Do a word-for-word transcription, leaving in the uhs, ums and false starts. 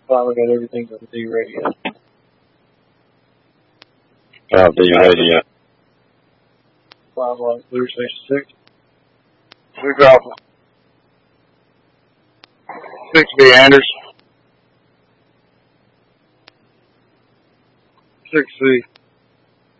Finally got everything to the D radio. Oh, D radio. Five one, Clear Station six. Two Alpha. Six B Anders. Six C.